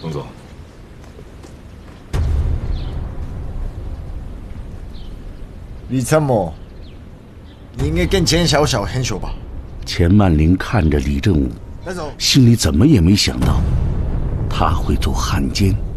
董总， 李参谋，你应该跟钱小小很熟吧？ 钱曼玲看着李正武，心里怎么也没想到，他会做汉奸。